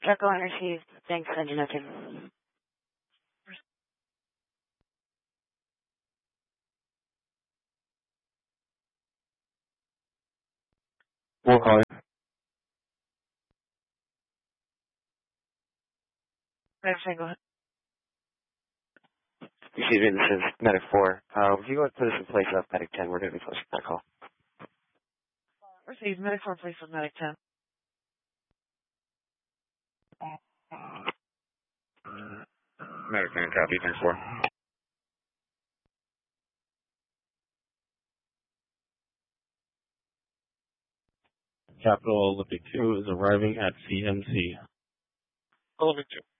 Echo and received. Thanks, engine noted. We'll call you. Go ahead. Excuse me, this is Medic 4. If you want to put us in place of Medic 10, we're going to be close to that call. Received. Medic 4, please, with Medic 10. Medic 10, copy, 10-4. Capital Olympic 2 is arriving at CMC. Olympic 2.